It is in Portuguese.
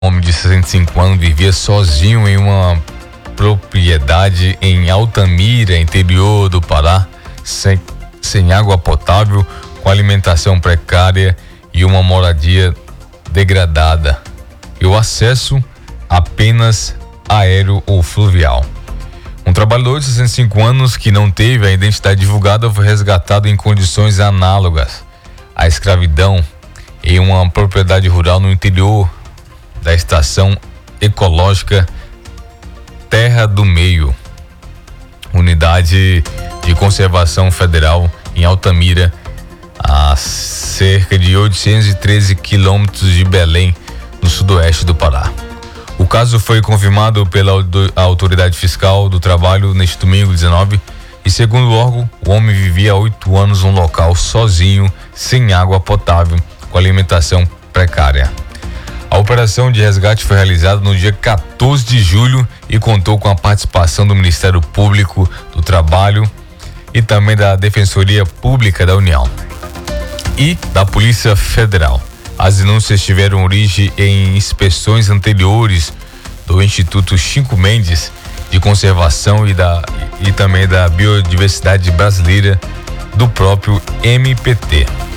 homem de 65 anos vivia sozinho em uma propriedade em Altamira, interior do Pará, sem água potável, com alimentação precária e uma moradia degradada, e o acesso apenas aéreo ou fluvial. Um trabalhador de 65 anos que não teve a identidade divulgada foi resgatado em condições análogas à escravidão em uma propriedade rural no interior da estação ecológica Terra do Meio, unidade de conservação federal em Altamira, a cerca de 813 quilômetros de Belém, no sudoeste do Pará. O caso foi confirmado pela autoridade fiscal do trabalho neste domingo 19 e, segundo o órgão, o homem vivia há 8 anos num local sozinho, sem água potável, com alimentação precária. A operação de resgate foi realizada no dia 14 de julho e contou com a participação do Ministério Público do Trabalho e também da Defensoria Pública da União e da Polícia Federal. As denúncias tiveram origem em inspeções anteriores do Instituto Chico Mendes de Conservação e também da Biodiversidade Brasileira, do próprio MPT.